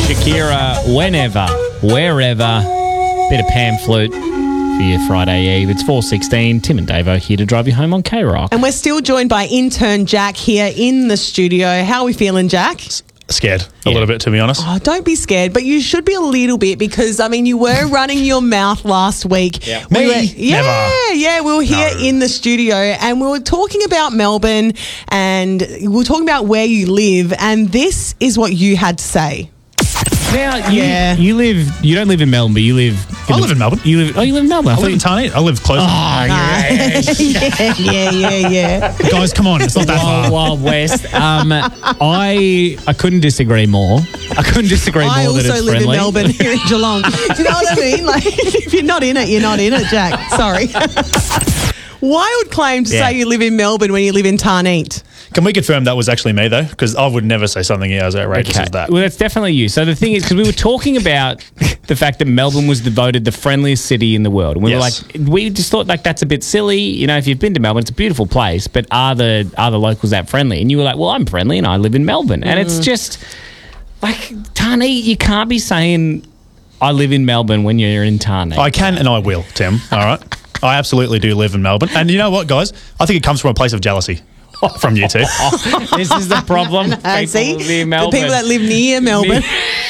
Shakira, whenever, wherever. Bit of Pam Flute for your Friday Eve. It's 4:16. Tim and Davo here to drive you home on K-Rock. And we're still joined by intern Jack here in the studio. How are we feeling, Jack? Scared a little bit, to be honest. Oh, don't be scared, but you should be a little bit because, I mean, you were running your mouth last week. Yeah. We were, Never. Yeah, we were here in the studio and we were talking about Melbourne and we were talking about where you live, and this is what you had to say. Now, you don't live in Melbourne, but you live... I live in Melbourne. You live in Melbourne? I live in Tarneit. I live close. Yeah. Guys, come on. It's not that far. Wild West. I couldn't disagree more. I couldn't disagree more I that also it's live friendly. in Melbourne here in Geelong. Do you know what I mean? Like, if you're not in it, you're not in it, Jack. Sorry. Wild claim to say you live in Melbourne when you live in Tarneit. Can we confirm that was actually me, though? Because I would never say something as outrageous as that. Well, that's definitely you. So the thing is, because we were talking about the fact that Melbourne was voted the friendliest city in the world. And we were like, we just thought like that's a bit silly. You know, if you've been to Melbourne, it's a beautiful place, but are the locals that friendly? And you were like, well, I'm friendly and I live in Melbourne. And it's just like, Tarneit, you can't be saying I live in Melbourne when you're in Tarneit. I can and I will, Tim. All right? I absolutely do live in Melbourne. And you know what, guys? I think it comes from a place of jealousy. From you two. This is the problem. See? Near The Melbourne. people that live near Melbourne.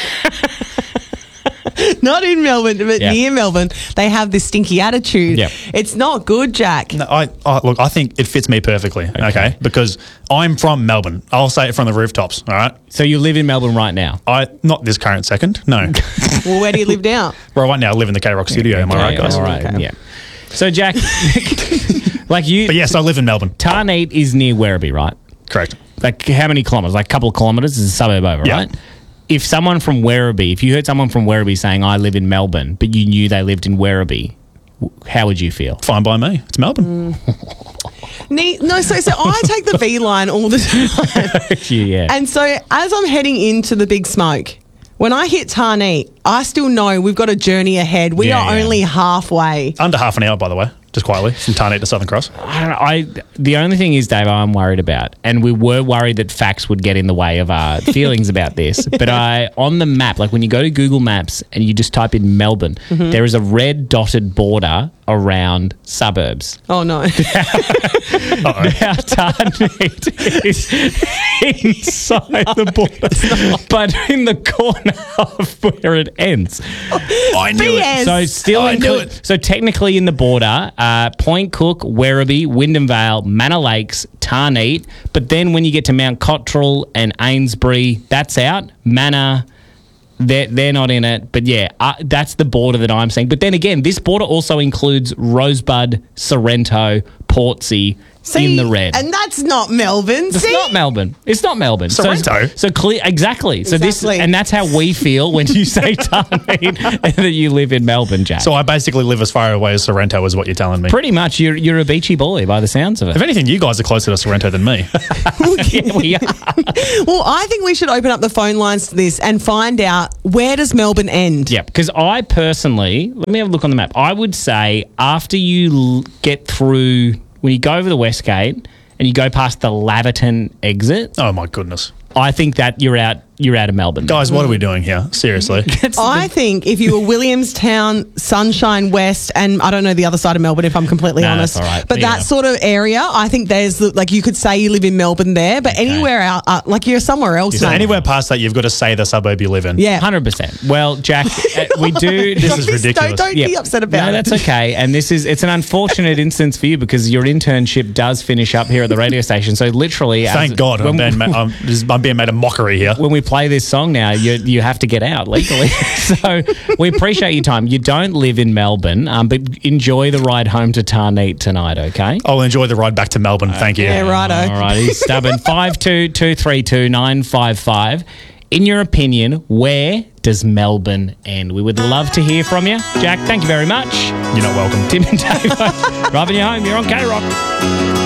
Not in Melbourne, but near Melbourne. They have this stinky attitude. Yep. It's not good, Jack. No, look, I think it fits me perfectly, okay? Because I'm from Melbourne. I'll say it from the rooftops, all right? So you live in Melbourne right now? Not this current second, no. Well, where do you live now? Right now I live in the K-Rock studio, am I right, guys? All right, Okay. yeah. So, Jack, like you... But yes, I live in Melbourne. Tarneit is near Werribee, right? Correct. Like how many kilometres? Like a couple of kilometres is a suburb over, Yeah. right? If someone from Werribee, if you heard someone from Werribee saying, I live in Melbourne, but you knew they lived in Werribee, how would you feel? Fine by me. It's Melbourne. No, so I take the V line all the time. Yeah. And so as I'm heading into the big smoke, when I hit Tarneit, I still know we've got a journey ahead. We are only halfway. Under half an hour, by the way, just quietly, from Tarneit to Southern Cross. The only thing is, Dave, I'm worried about, and we were worried that facts would get in the way of our feelings about this, but on the map, like when you go to Google Maps and you just type in Melbourne, there is a red dotted border around suburbs. Oh, no. Now, Tarneit is inside the border, but in the corner of where it ends. I knew BS. So still, I knew it. So technically in the border, Point Cook, Werribee, Wyndham Vale, Manor Lakes, Tarneit, but then when you get to Mount Cottrell and Amesbury, that's out. Manor, they're not in it, but that's the border that I'm saying. But then again, this border also includes Rosebud, Sorrento, Portsea, in the red. And that's not Melbourne. It's not Melbourne. It's not Melbourne. Sorrento? So clear, exactly. So Exactly. and that's how we feel when you say Tarneit and that you live in Melbourne, Jack. So I basically live as far away as Sorrento is what you're telling me. Pretty much, you're a beachy boy by the sounds of it. If anything, you guys are closer to Sorrento than me. Yeah, we are. Well, I think we should open up the phone lines to this and find out, where does Melbourne end? Yeah, because I personally, let me have a look on the map. I would say after you get through, when you go over the West Gate and you go past the Laverton exit, Oh, my goodness. I think that you're out of Melbourne. Guys, what are we doing here? Seriously. I think if you were Williamstown, Sunshine West, and I don't know the other side of Melbourne if I'm completely honest, that's all right. but that sort of area, I think there's like you could say you live in Melbourne there, but anywhere out, like you're somewhere else. So mate. anywhere past that, you've got to say the suburb you live in. Yeah. 100%. Well, Jack, we do... This is ridiculous. Don't be upset about No, it. that's okay. And it's an unfortunate instance for you because your internship does finish up here at the radio station. So literally... Thank God I'm being made a mockery here. When we play this song now, you have to get out legally. So we appreciate your time. You don't live in Melbourne, but enjoy the ride home to Tarneit tonight, okay? I'll enjoy the ride back to Melbourne. Thank you. Yeah, righto. All right, he's stubborn. 52232955. In your opinion, where does Melbourne end? We would love to hear from you. Jack, thank you very much. You're not welcome. Tim and Dave, driving you home. You're on K-Rock.